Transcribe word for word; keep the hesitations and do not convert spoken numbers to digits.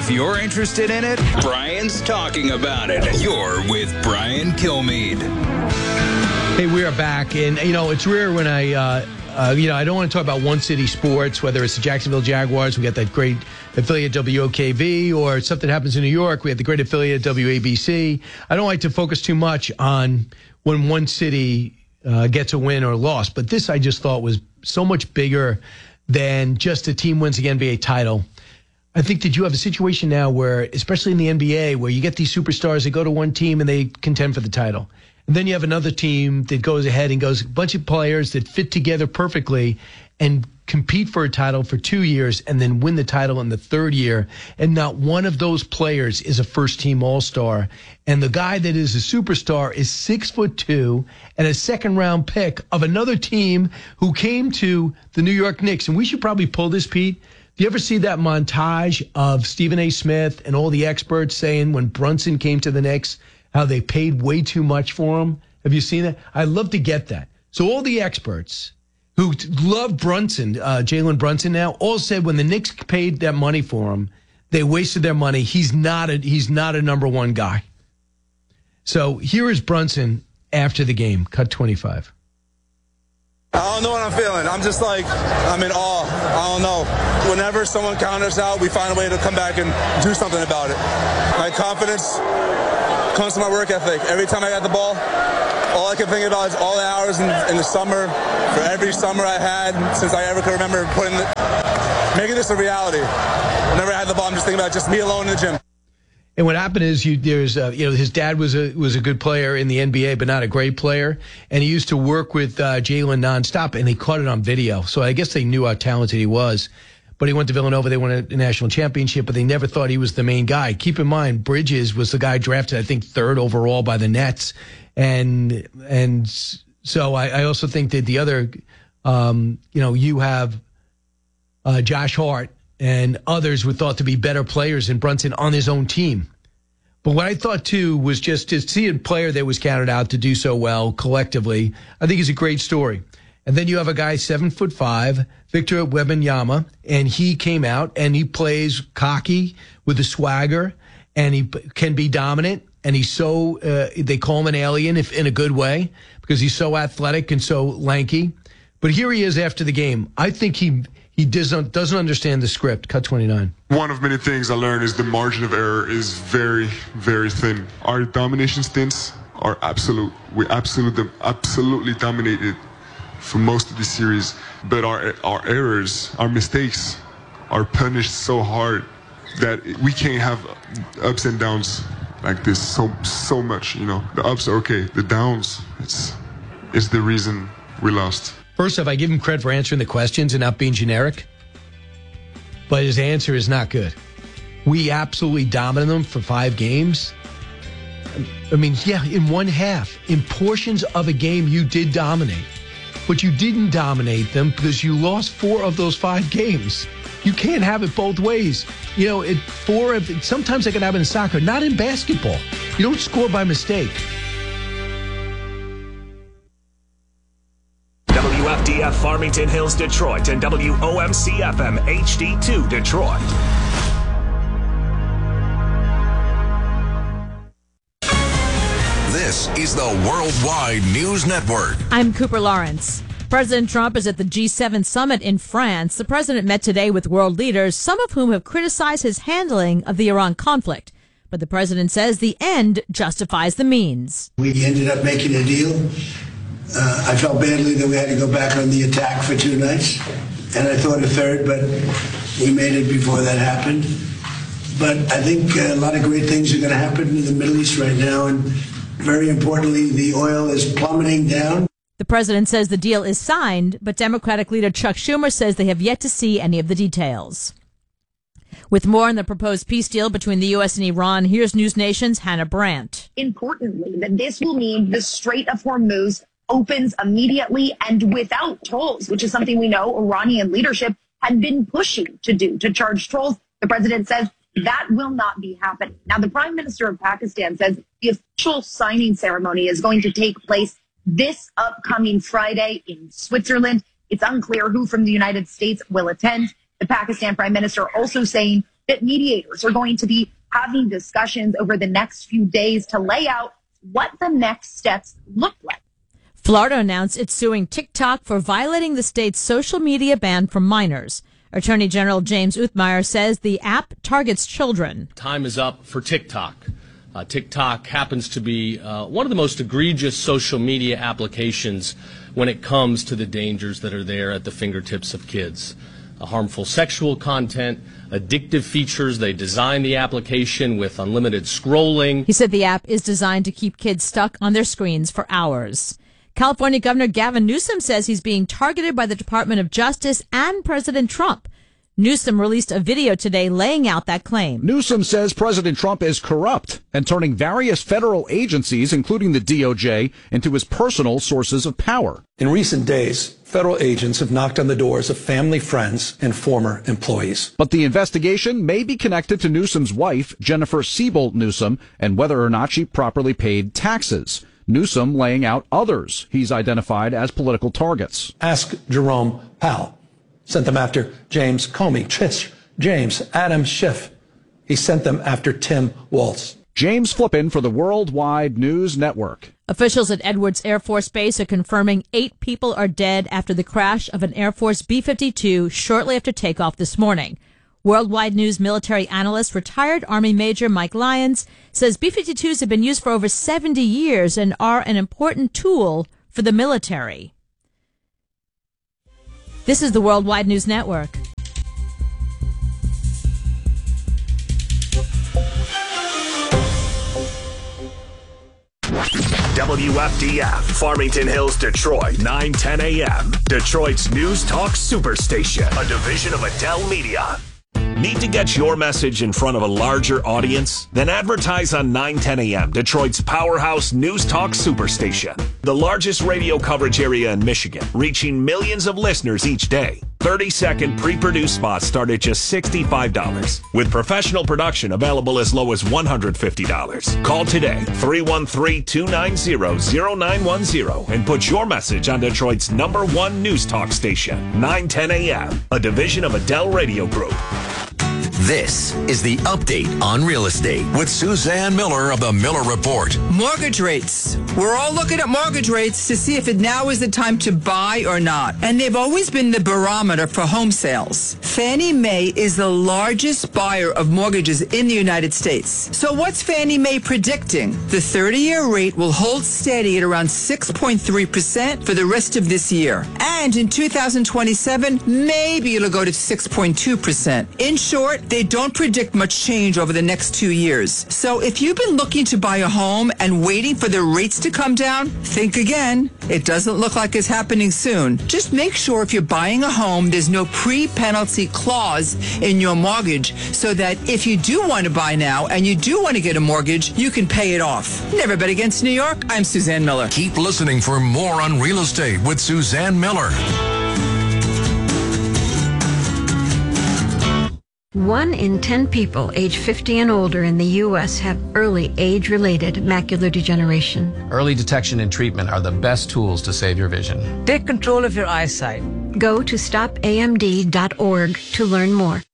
If you're interested in it, Brian's talking about it. You're with Brian Kilmeade. Hey, we are back, and, you know, it's rare when I, uh, uh, you know, I don't want to talk about one city sports, whether it's the Jacksonville Jaguars, we got that great affiliate W O K V, or something happens in New York, we have the great affiliate W A B C. I don't like to focus too much on when one city uh, gets a win or loss, but this I just thought was so much bigger than just a team wins the N B A title. I think that you have a situation now where, especially in the N B A, where you get these superstars that go to one team and they contend for the title. And then you have another team that goes ahead and goes a bunch of players that fit together perfectly and compete for a title for two years and then win the title in the third year. And not one of those players is a first-team all-star. And the guy that is a superstar is six foot two and a second-round pick of another team who came to the New York Knicks. And we should probably pull this, Pete. Do you ever see that montage of Stephen A. Smith and all the experts saying when Brunson came to the Knicks, how they paid way too much for him? Have you seen that? I'd love to get that. So all the experts who love Brunson, uh, Jalen Brunson now, all said when the Knicks paid that money for him, they wasted their money. He's not a, he's not a number one guy. So here is Brunson after the game. Cut twenty-five. I don't know what I'm feeling. I'm just like, I'm in awe. I don't know. Whenever someone counters out, we find a way to come back and do something about it. My confidence comes to my work ethic. Every time I got the ball, all I can think about is all the hours in, in the summer, for every summer I had since I ever could remember, putting the, making this a reality. Whenever I had the ball, I'm just thinking about just me alone in the gym. And what happened is, you there's uh, you know his dad was a was a good player in the N B A, but not a great player, and he used to work with uh, Jalen nonstop, and they caught it on video. So I guess they knew how talented he was. But he went to Villanova. They won a national championship, but they never thought he was the main guy. Keep in mind, Bridges was the guy drafted, I think, third overall by the Nets, and and so I, I also think that the other, um, you know, you have uh, Josh Hart and others were thought to be better players than Brunson on his own team. But what I thought, too, was just to see a player that was counted out to do so well collectively, I think is a great story. And then you have a guy seven foot five, Victor Wembanyama, and he came out and he plays cocky with a swagger, and he can be dominant. And he's so, uh, they call him an alien if in a good way, because he's so athletic and so lanky. But here he is after the game. I think he he doesn't doesn't understand the script. Cut twenty-nine. One of many things I learned is the margin of error is very, very thin. Our domination stints are absolute. We absolutely, absolutely dominated for most of the series. But our our errors, our mistakes, are punished so hard that we can't have ups and downs like this so so much. You know, the ups are okay. The downs, it's it's the reason we lost. First off, I give him credit for answering the questions and not being generic, but his answer is not good. We absolutely dominated them for five games. I mean, yeah, in one half. In portions of a game, you did dominate, but you didn't dominate them because you lost four of those five games. You can't have it both ways. You know, it four of sometimes that can happen in soccer, not in basketball. You don't score by mistake. W F D F Farmington Hills, Detroit, and W O M C F M H D two, Detroit. This is the Worldwide News Network. I'm Cooper Lawrence. President Trump is at the G seven summit in France. The president met today with world leaders, some of whom have criticized his handling of the Iran conflict. But the president says the end justifies the means. We ended up making a deal. Uh, I felt badly that we had to go back on the attack for two nights, and I thought a third, but we made it before that happened. But I think a lot of great things are going to happen in the Middle East right now, and very importantly, the oil is plummeting down. The president says the deal is signed, but Democratic leader Chuck Schumer says they have yet to see any of the details. With more on the proposed peace deal between the U S and Iran, here's News Nation's Hannah Brandt. Importantly, that this will mean the Strait of Hormuz opens immediately and without tolls, which is something we know Iranian leadership had been pushing to do, to charge tolls. The president says that will not be happening. Now, the prime minister of Pakistan says the official signing ceremony is going to take place this upcoming Friday in Switzerland. It's unclear who from the United States will attend. The Pakistan prime minister also saying that mediators are going to be having discussions over the next few days to lay out what the next steps look like. Florida announced it's suing TikTok for violating the state's social media ban for minors. Attorney General James Uthmeier says the app targets children. Time is up for TikTok. Uh, TikTok happens to be uh, one of the most egregious social media applications when it comes to the dangers that are there at the fingertips of kids. Uh, harmful sexual content, addictive features. They designed the application with unlimited scrolling. He said the app is designed to keep kids stuck on their screens for hours. California Governor Gavin Newsom says he's being targeted by the Department of Justice and President Trump. Newsom released a video today laying out that claim. Newsom says President Trump is corrupt and turning various federal agencies, including the D O J, into his personal sources of power. In recent days, federal agents have knocked on the doors of family, friends, and former employees. But the investigation may be connected to Newsom's wife, Jennifer Siebold Newsom, and whether or not she properly paid taxes. Newsom laying out others he's identified as political targets. Ask Jerome Powell. Sent them after James Comey, Trish, James, Adam Schiff. He sent them after Tim Walz. James Flippin for the Worldwide News Network. Officials at Edwards Air Force Base are confirming eight people are dead after the crash of an Air Force B fifty-two shortly after takeoff this morning. Worldwide News military analyst, retired Army Major Mike Lyons, says B fifty-twos have been used for over seventy years and are an important tool for the military. This is the Worldwide News Network. W F D F, Farmington Hills, Detroit, nine ten a.m. Detroit's News Talk Superstation, a division of Adele Media. Need to get your message in front of a larger audience? Then advertise on nine ten a.m., Detroit's powerhouse News Talk Superstation. The largest radio coverage area in Michigan, reaching millions of listeners each day. thirty-second pre-produced spots start at just sixty-five dollars, with professional production available as low as one hundred fifty dollars. Call today, three one three, two nine zero, zero nine one zero, and put your message on Detroit's number one News Talk station, nine ten a.m., a division of Adele Radio Group. This is the Update on Real Estate with Suzanne Miller of the Miller Report. Mortgage rates. We're all looking at mortgage rates to see if it now is the time to buy or not. And they've always been the barometer for home sales. Fannie Mae is the largest buyer of mortgages in the United States. So what's Fannie Mae predicting? The thirty-year rate will hold steady at around six point three percent for the rest of this year. And in two thousand twenty-seven, maybe it'll go to six point two percent. In short, they don't predict much change over the next two years. So if you've been looking to buy a home and waiting for the rates to come down, think again. It doesn't look like it's happening soon. Just make sure if you're buying a home, there's no pre-penalty clause in your mortgage so that if you do want to buy now and you do want to get a mortgage, you can pay it off. Never bet against New York. I'm Suzanne Miller. Keep listening for more on real estate with Suzanne Miller. One in ten people age fifty and older in the U S have early age-related macular degeneration. Early detection and treatment are the best tools to save your vision. Take control of your eyesight. Go to stop A M D dot org to learn more.